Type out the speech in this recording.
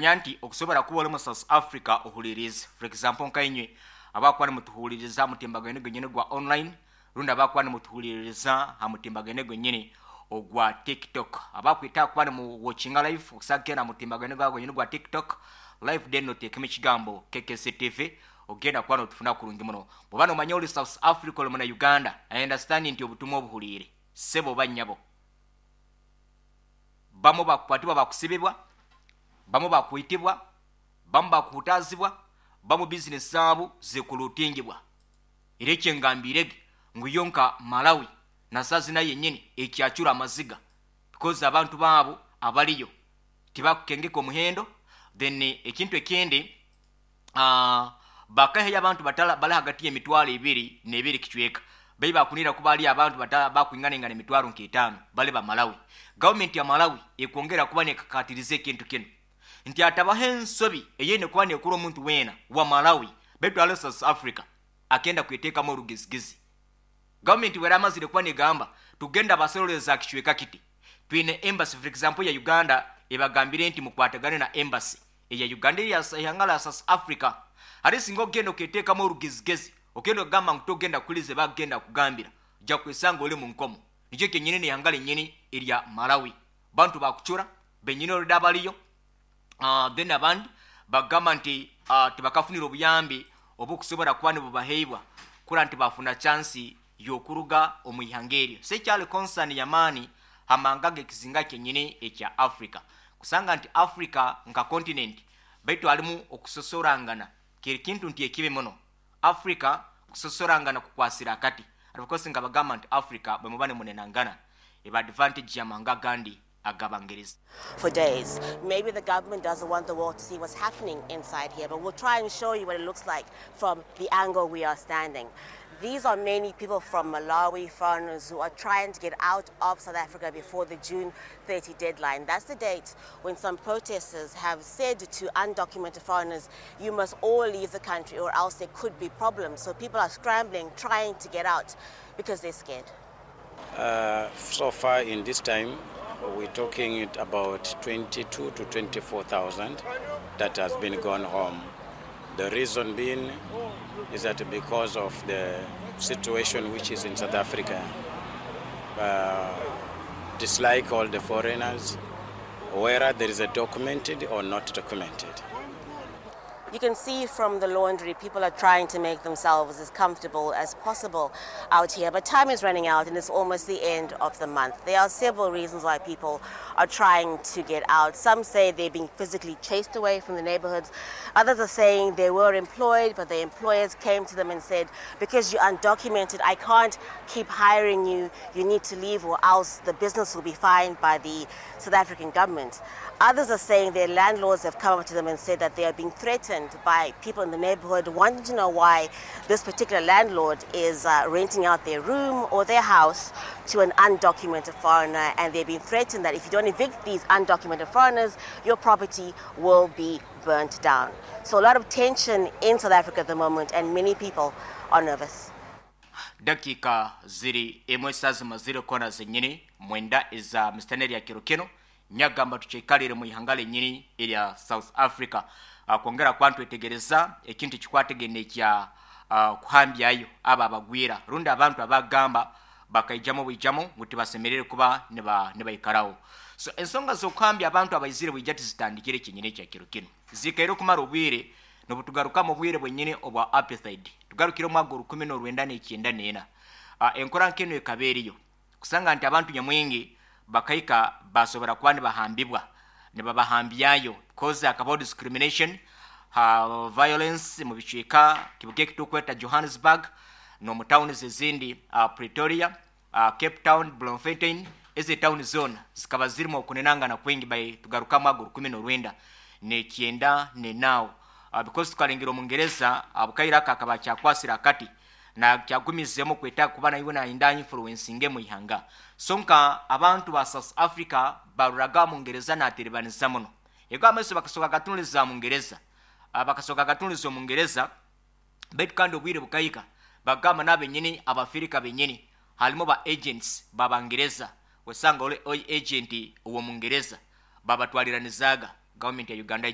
manya nti okusobola kuba oli mu South Africa ohuliriza for example nkainywe abakuba nimutuhuliriza mutimbagane gwenyine gwa online rundi abakuba nimutuhuliriza hamutimbagane gwenyine ogwa TikTok abakwita kuba mu watching live okusagenda mutimbagane gwenyine gwa TikTok live den notekeme kigambo KKCTV ogenda kuba notufuna kulungi muno bobano manya oli South Africa oli mu Uganda I understand nti obutumwa obuhulire sebo banyabo bamu bakwatibwa bakusibibwa bamu bakuitibwa bamu bakutazibwa bamu business zabo zekulutingibwa ireke ngambirege nguyonka Malawi nasazi na yenyini ekyachura amaziga because abantu babo abaliyo tibakengeka omuhendo then ekintu ekindi bakahe abantu batala bala hagati emitwalo 2 ne 2 kichweka baiba kunira kubali abantu batala bakuingana emitwalo 5 bale ba Malawi government ya Malawi ekuongera kuba nekakatirize kintu kino nti atabahe nsobi eyene kuba nekuro omuntu wena wa Malawi betu ale South Africa akenda kuyiteka mu rugizigizi government wera amazire kuba negamba tugenda basololeza kichweka kiti twine embassy for example ya Uganda ebagambire nti mukwatagane na embassy ya Uganda ya Yangala South Africa ari singo gendo kuyiteka mu rugizigezi okendo gamba ngutogenda kulize bagenda kugambira ja kwesanga oli mu nkomo nijo kenyine ne Yangala nyini irya Malawi bantu bakuchura benyine olidabaliyo then abandi bagamba nti tibakafunira obuyambi obukusobora kuba nibubaheibwa kura nti bafuna chance yokuruga omuyihangerio sekyale concern yamani hamangage kizinga kenyine ekya Africa kusanga nti Africa nka continent baitu alimu okusosorangana kiri kintu nti ekibe mono Africa kusosorangana kukwasira kati because nga bagamba nti Africa bemubane munenangana eba advantage ya manga gandi agabangiriza. For days, maybe the government doesn't want the world to see what's happening inside here, but we'll try and show you what it looks like from the angle we are standing. These are many people from Malawi, foreigners who are trying to get out of South Africa before the June 30 deadline. That's the date when some protesters have said to undocumented foreigners, you must all leave the country or else there could be problems. So people are scrambling, trying to get out because they're scared. So far in this time, we're talking about 22 to 24,000 that has been gone home. The reason being is that because of the situation which is in South Africa, dislike all the foreigners, whether there is a documented or not documented. You can see from the laundry, people are trying to make themselves as comfortable as possible out here. But time is running out and it's almost the end of the month. There are several reasons why people are trying to get out. Some say they're being physically chased away from the neighborhoods. Others are saying they were employed, but their employers came to them and said, because you're undocumented, I can't keep hiring you. You need to leave or else the business will be fined by the South African government. Others are saying their landlords have come up to them and said that they are being threatened by people in the neighborhood wanting to know why this particular landlord is renting out their room or their house to an undocumented foreigner, and they've been threatened that if you don't evict these undocumented foreigners, your property will be burnt down. So a lot of tension in South Africa at the moment, and many people are nervous. Dakika ziri emwesazi maziro kona zenyini mwenda iza mistaneri ya kirukino nyagamba tuchekalire mu ihangale nyini ya South Africa kuongera kwantu etegereza ekintu kikwategene kya kuhambyayo aba bagwira runda abantu abagamba bakayijamo bwijamo nguti basemerere kuba ne bayikarawo so ensonga zo kuhambya abantu abayizire bwijati zitandikire kinyine kya kirukino zikairo kumara obwire no butugaruka mu bwire bwenyine obwa apartheid tugarukire mu agoro 1994 enkora nkeno ekaberiyo kusanga nti abantu nyamwingi bakaika basobora kuba bahambibwa ne babahambyayo cause akabo discrimination violence mu bichika kibuke kitukweta Johannesburg no mu towns ezindi Pretoria Cape Town Bloemfontein eze town zone zikaba zirimo okunenanga na kwingi by tugaruka mu agoro 19 ne kienda ne now because tukalengera omungereza abukaira kakaba kyakwasira kati na kyagumizemo kweta kubana yibona inda influencing mu ihanga sonka abantu ba South Africa baruraga mungereza na atiribaniza muno yego ameso bakasoka gatunliza mungereza bakasoka gatunliza mungereza betu kandi obwire bukayika bagamba nabenyini abafirika benyini halimo ba agents babangereza wesanga ole agent uwo mungereza babatwaliranizaga government ya Uganda